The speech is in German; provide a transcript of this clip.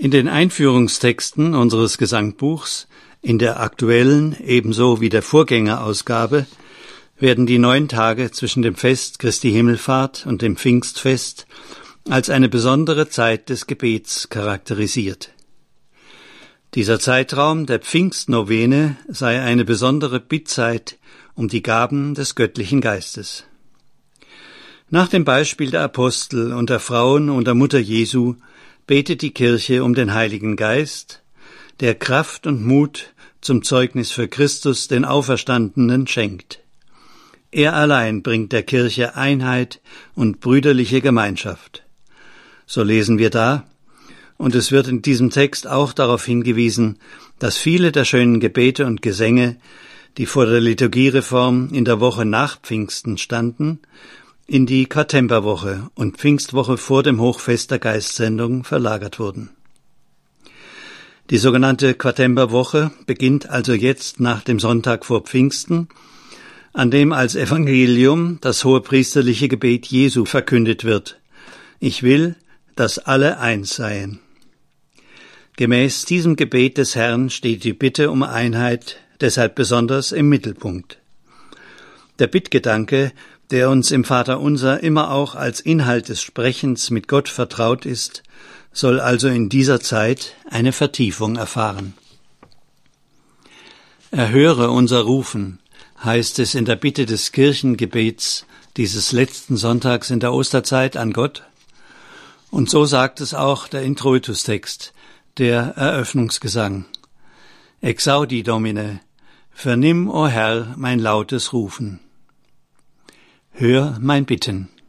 In den Einführungstexten unseres Gesangbuchs, in der aktuellen ebenso wie der Vorgängerausgabe, werden die 9 Tage zwischen dem Fest Christi Himmelfahrt und dem Pfingstfest als eine besondere Zeit des Gebets charakterisiert. Dieser Zeitraum der Pfingstnovene sei eine besondere Bittzeit um die Gaben des göttlichen Geistes. Nach dem Beispiel der Apostel und der Frauen und der Mutter Jesu betet die Kirche um den Heiligen Geist, der Kraft und Mut zum Zeugnis für Christus, den Auferstandenen, schenkt. Er allein bringt der Kirche Einheit und brüderliche Gemeinschaft. So lesen wir da, und es wird in diesem Text auch darauf hingewiesen, dass viele der schönen Gebete und Gesänge, die vor der Liturgiereform in der Woche nach Pfingsten standen, in die Quartemberwoche und Pfingstwoche vor dem Hochfest der Geistsendung verlagert wurden. Die sogenannte Quartemberwoche beginnt also jetzt nach dem Sonntag vor Pfingsten, an dem als Evangelium das hohepriesterliche Gebet Jesu verkündet wird: Ich will, dass alle eins seien. Gemäß diesem Gebet des Herrn steht die Bitte um Einheit deshalb besonders im Mittelpunkt. Der Bittgedanke, der uns im Vaterunser immer auch als Inhalt des Sprechens mit Gott vertraut ist, soll also in dieser Zeit eine Vertiefung erfahren. Erhöre unser Rufen, heißt es in der Bitte des Kirchengebets dieses letzten Sonntags in der Osterzeit an Gott. Und so sagt es auch der Introitus-Text, der Eröffnungsgesang. Exaudi Domine, vernimm, o Herr, mein lautes Rufen. Hör mein Bitten.